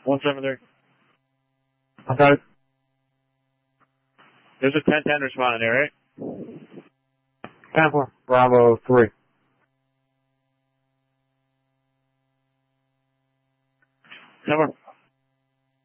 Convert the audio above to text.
173. I got it. There's a 10-10 responding there, right? 10-4. Bravo 3. 10-4.